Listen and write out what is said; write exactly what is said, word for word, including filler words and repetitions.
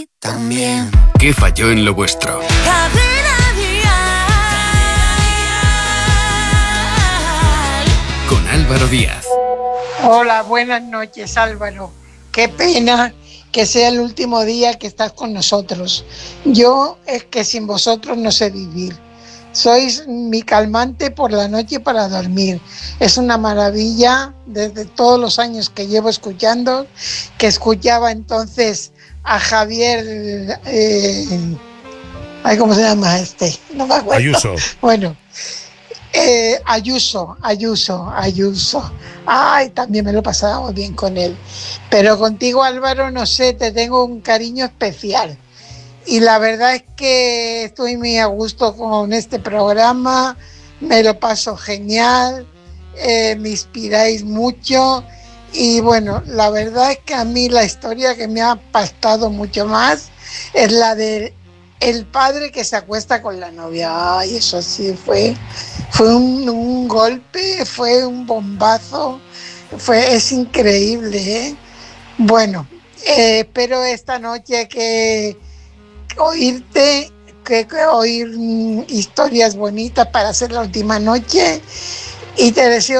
También. ¿Qué falló en lo vuestro? Cadena Dial. Con Álvaro Díaz. Hola, buenas noches, Álvaro. Qué pena que sea el último día que estás con nosotros. Yo es que sin vosotros no sé vivir. Sois mi calmante por la noche para dormir. Es una maravilla desde todos los años que llevo escuchando, que escuchaba entonces a Javier, eh, ay, ¿cómo se llama este? No me acuerdo. Ayuso. Bueno, eh, Ayuso, Ayuso, Ayuso. Ay, también me lo pasaba muy bien con él. Pero contigo, Álvaro, no sé, te tengo un cariño especial. Y la verdad es que estoy muy a gusto con este programa, me lo paso genial, eh, me inspiráis mucho y bueno, la verdad es que a mí la historia que me ha impactado mucho más es la de el padre que se acuesta con la novia. Ay, eso sí fue, fue un, un golpe, fue un bombazo, fue, es increíble, ¿eh? Bueno, eh, espero esta noche que oírte, que, que oír mm, historias bonitas para hacer la última noche y te deseo